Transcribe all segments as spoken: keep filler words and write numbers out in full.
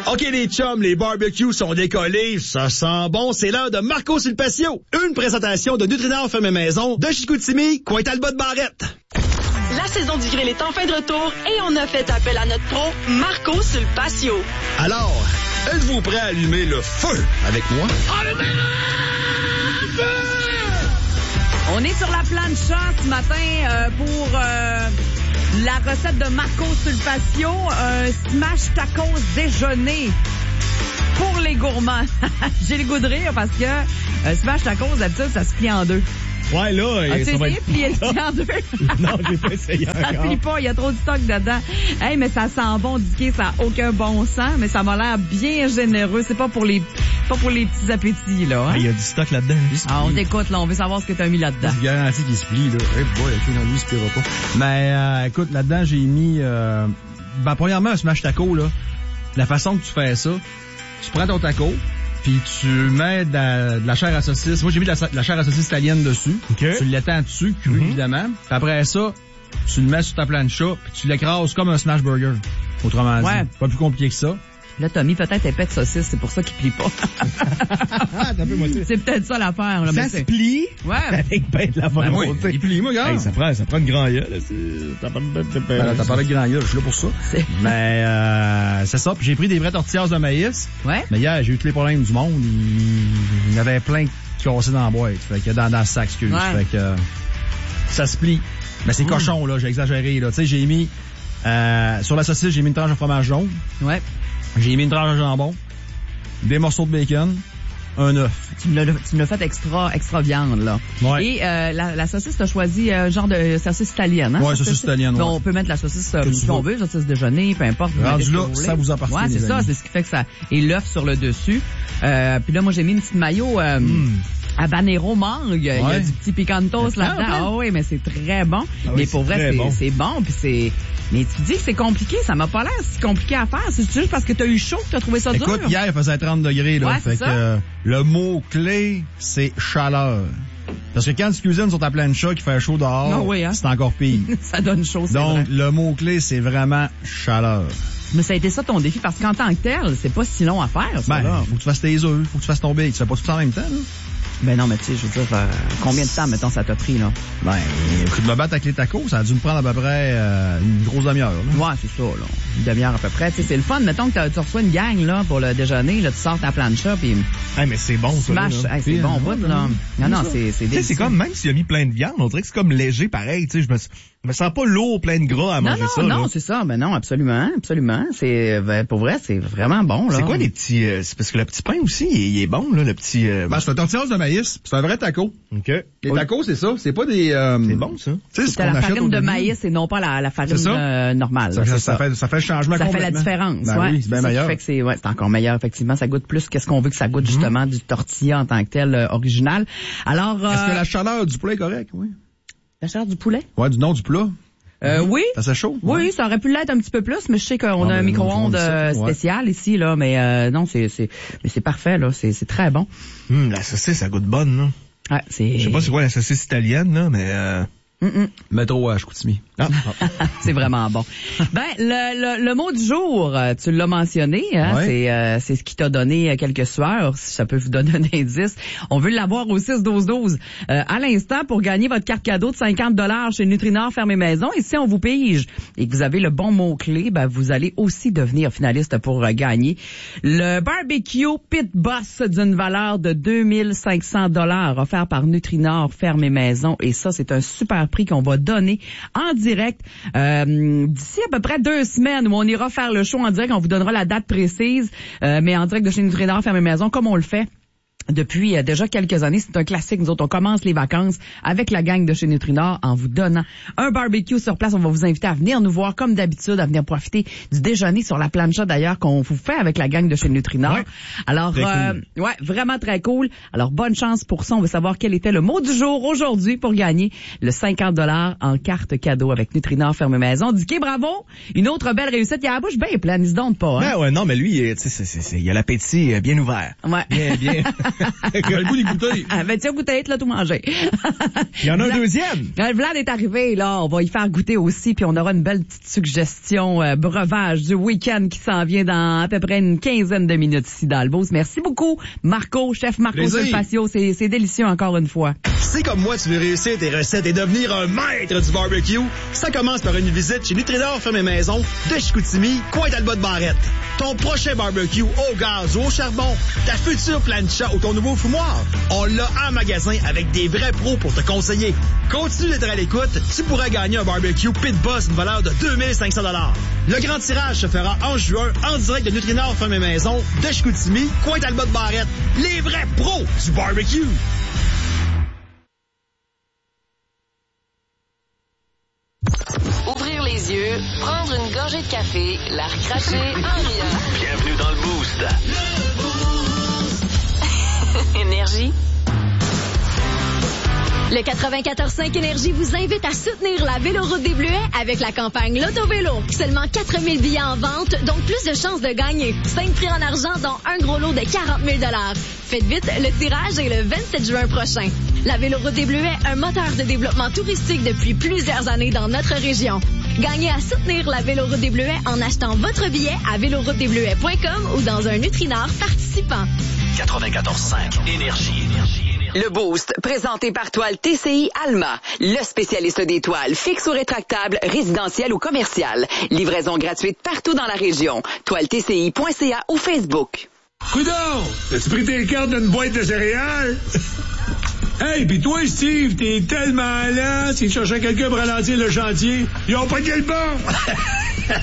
OK, les chums, les barbecues sont décollés, ça sent bon, c'est l'heure de Marco sur le patio. Une présentation de Nutrinor Ferme Maison de Chicoutimi, coin Talbot-Barrette. La saison du grill est enfin de retour et on a fait appel à notre pro, Marco sur le patio. Alors, êtes-vous prêts à allumer le feu avec moi? Allumez le feu! On est sur la plancha ce matin euh, pour euh, la recette de Marco sur le patio, un smash tacos déjeuner pour les gourmands. J'ai le goût de rire parce que un smash tacos, d'habitude, ça se plie en deux. Ouais, là, As-tu ça essayé va de être... plier le pli en deux? Non, j'ai pas essayé Ça encore. plie pas, il y a trop de stock dedans. Hey, mais ça sent bon, Dicky, ça a aucun bon sens, mais ça m'a l'air bien généreux. C'est pas pour les pas pour les petits appétits, là. Hein? Ah, il y a du stock là-dedans. Ah, on t'écoute, là, on veut savoir ce que t'as mis là-dedans. Je garantis qu'il se plie, là. Hey boy, OK, non, lui, il se pliera pas. Mais, euh, écoute, là-dedans, j'ai mis, euh, ben, premièrement, un smash taco, là. La façon que tu fais ça, tu prends ton taco, puis tu mets de la, de la chair à saucisse. Moi, j'ai mis de la, de la chair à saucisse italienne dessus. Okay. Tu l'étends dessus, cru, mm-hmm. évidemment. Puis après ça, tu le mets sur ta plancha, puis tu l'écrases comme un smash burger. Autrement ouais. dit, pas plus compliqué que ça. Là, t'as mis peut-être épais de saucisse, c'est pour ça qu'il plie pas. C'est peut-être ça l'affaire. Là, ça mais se c'est... plie ouais. avec ben de la bonne ben oui, volonté. Il plie, moi, gars. Hey, ça prend, ça prend une grand gueule. T'as pas ben, t'as parlé de grand gueule, je suis là pour ça. C'est... Mais euh, c'est ça. Puis j'ai pris des vraies tortillas de maïs. Ouais. Mais hier, j'ai eu tous les problèmes du monde. Il, il y en avait plein qui cassaient dans la boîte. Fait que dans, dans le sac, excuse. Ouais. Fait que euh, ça se plie. Mais c'est mmh. cochon, là. J'ai exagéré, là. Tu sais, j'ai mis euh, sur la saucisse, j'ai mis une tranche de fromage jaune. Ouais. J'ai mis une tranche de jambon, des morceaux de bacon, un œuf. Tu me l'as, tu me l'as fait extra, extra viande, là. Ouais. Et euh, la, la saucisse, t'as choisi euh, genre de saucisse italienne, hein? Ouais, saucisse italienne, ouais. Donc, on peut mettre la saucisse, euh, si on veut, saucisse déjeuner, peu importe. Rendu là, ça vous appartient. Ouais, c'est ça, amis. c'est ce qui fait que ça... Et l'œuf sur le dessus. Euh, puis là, moi, j'ai mis une petite mayo... Euh, mm. habanero mangue, ouais. Il y a du petit picantos là-dedans. Ah oui, mais c'est très bon. Ah mais oui, pour vrai, c'est bon, c'est bon puis c'est mais tu dis que c'est compliqué, ça m'a pas l'air si compliqué à faire. C'est juste parce que t'as eu chaud que t'as trouvé ça dur. Écoute, hier, il faisait trente degrés, là. Ouais, fait que euh, le mot-clé, c'est chaleur. Parce que quand tu cuisines sur ta plancha qui fait chaud dehors, non, oui, hein? c'est encore pire. Ça donne chaud, c'est Donc, vrai. le mot-clé, c'est vraiment chaleur. Mais ça a été ça ton défi, parce qu'en tant que tel, c'est pas si long à faire, ça, ben, là. faut que tu fasses tes œufs, faut que tu fasses ton bacon. Tu fais pas tout ça en même temps, là. Ben non, mais tu sais, je veux dire, euh, combien de temps, mettons, ça t'a pris, là? Ben, écoute, me battre avec les tacos, ça a dû me prendre à peu près euh, une grosse demi-heure, là. Ouais, c'est ça, là. Une demi-heure à peu près. Tu sais, c'est le fun. Mettons que tu reçois une gang, là, pour le déjeuner, là, tu sors ta plancha, puis... Hey, mais c'est bon, ça, smash. là. Hey, c'est bon, bout, là. Non, non, c'est, c'est délicieux. C'est comme, même s'il a mis plein de viande, on dirait que c'est comme léger, pareil, tu sais, je me, je me sens pas lourd, plein de gras à non, manger non, ça, non, là. c'est ça. Ben non, absolument, absolument. C'est, ben, pour vrai, c'est vraiment bon, là. C'est quoi les petits, euh, c'est parce que le petit pain aussi, il est, il est bon, là, le petit, euh... Ben, c'est un tortillas de maïs. C'est un vrai taco. OK. Les tacos, c'est ça. C'est pas des, euh... c'est bon, ça. Tu sais, c'est la farine de maïs et non pas la, la farine euh, normale. Ça, là, ça, ça, ça, fait, ça fait le changement ça complètement. fait la différence, ben ouais. Oui, c'est bien ça meilleur. Qui fait que c'est, ouais, c'est encore meilleur, effectivement. Ça goûte plus qu'est-ce qu'on veut que ça goûte, justement, mm-hmm. du tortilla en tant que tel, euh, original. Alors, euh... est-ce que la chaleur du poulet est correcte, oui? La chaleur du poulet? Ouais, du nom du plat. Euh, oui. Ça c'est chaud? Oui, ouais. Ça aurait pu l'être un petit peu plus, mais je sais qu'on ah, a un ben, micro-ondes euh, spécial ouais. ici, là, mais euh, non, c'est, c'est, mais c'est parfait, là, c'est, c'est très bon. Hum, la saucisse, ça goûte bonne, là. Ouais, c'est... Je sais pas c'est quoi la saucisse italienne, là, mais euh... Mm-mm. Métro à Chicoutimi. Ah. C'est vraiment bon. Ben, le, le, le mot du jour, tu l'as mentionné, hein, ouais. c'est, euh, c'est ce qui t'a donné quelques sueurs, si ça peut vous donner un indice. On veut l'avoir au six douze douze. Euh, à l'instant, pour gagner votre carte cadeau de cinquante dollars chez Nutrinor Ferme Maison, et si on vous pige et que vous avez le bon mot-clé, ben, vous allez aussi devenir finaliste pour euh, gagner le barbecue Pit Boss d'une valeur de deux mille cinq cents dollars offert par Nutrinor Ferme Maison. Et ça, c'est un super prix qu'on va donner en direct euh, d'ici à peu près deux semaines où on ira faire le show en direct. On vous donnera la date précise, euh, mais en direct de chez Nutrinor Ferme Maison, comme on le fait depuis euh, déjà quelques années. C'est un classique. Nous autres, on commence les vacances avec la gang de chez Nutrinor en vous donnant un barbecue sur place. On va vous inviter à venir nous voir comme d'habitude, à venir profiter du déjeuner sur la plancha d'ailleurs qu'on vous fait avec la gang de chez Nutrinor. Ouais. Alors, euh, cool. ouais, vraiment très cool. Alors, bonne chance pour ça. On veut savoir quel était le mot du jour aujourd'hui pour gagner le cinquante dollars en carte cadeau avec Nutrinor Ferme Maison. Dicky, bravo! Une autre belle réussite. Il a la bouche bien pleine, il se donne pas. Hein? Ben ouais, non, mais lui, tu sais, c'est, c'est, c'est, il a l'appétit bien ouvert. Ouais. Bien, bien. J'ai le goût d'écouter. Ah, ben, tiens, goûter, là, tout manger. Il y en a un Vlad, deuxième. Vlad est arrivé, là. On va y faire goûter aussi, puis on aura une belle petite suggestion euh, breuvage du week-end qui s'en vient dans à peu près une quinzaine de minutes ici dans le Beauce. Merci beaucoup, Marco, chef Marco Sulpacio. C'est, c'est délicieux encore une fois. Si comme moi, tu veux réussir tes recettes et devenir un maître du barbecue, ça commence par une visite chez Nutrinor Ferme Maison de Chicoutimi, coin d'Alba-de-Barrette. Ton prochain barbecue au gaz ou au charbon, ta future plancha ou ton nouveau fumoir, on l'a en magasin avec des vrais pros pour te conseiller. Continue d'être à l'écoute, tu pourrais gagner un barbecue Pit Boss d'une valeur de deux mille cinq cents dollars. Le grand tirage se fera en juin en direct de Nutrinor Ferme Maison de Chicoutimi, coin d'Alba-de-Barrette. Les vrais pros du barbecue. Ouvrir les yeux, prendre une gorgée de café, la recracher en riant. Bienvenue dans le Boost. Énergie. Le quatre-vingt-quatorze cinq Énergie vous invite à soutenir la Véloroute des Bleuets avec la campagne Loto-Vélo. Seulement quatre mille billets en vente, donc plus de chances de gagner. cinq prix en argent, dont un gros lot de quarante mille dollars. Faites vite, le tirage est le vingt-sept juin prochain. La Véloroute des Bleuets, un moteur de développement touristique depuis plusieurs années dans notre région. Gagnez à soutenir la Véloroute des Bleuets en achetant votre billet à véloroute des bleuets point com ou dans un Nutrinor participant. quatre-vingt-quatorze cinq Énergie. Le Boost, présenté par Toile T C I Alma, le spécialiste des toiles fixes ou rétractables, résidentielles ou commerciales. Livraison gratuite partout dans la région. toile t c i point c a ou Facebook. Coudon! As-tu pris tes cartes d'une boîte de céréales? Hey, pis toi, Steve, t'es tellement lent, s'ils cherchaient quelqu'un pour ralentir le chantier, ils ont pas de le bon!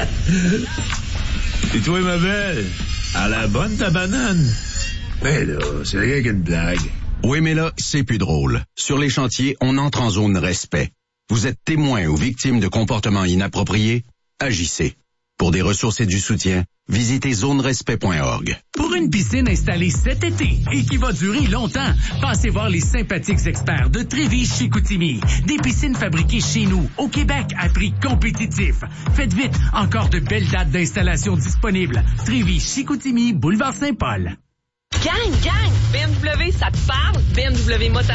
Et toi, ma belle, à la bonne ta banane? Ben là, c'est rien qu'une blague. Oui, mais là, c'est plus drôle. Sur les chantiers, on entre en zone respect. Vous êtes témoin ou victime de comportements inappropriés? Agissez. Pour des ressources et du soutien, visitez zone respect point org. Pour une piscine installée cet été et qui va durer longtemps, passez voir les sympathiques experts de Trévis-Chicoutimi. Des piscines fabriquées chez nous, au Québec, à prix compétitif. Faites vite, encore de belles dates d'installation disponibles. Trévis-Chicoutimi, boulevard Saint-Paul. Gang, gang! B M W, ça te parle? B M W Motor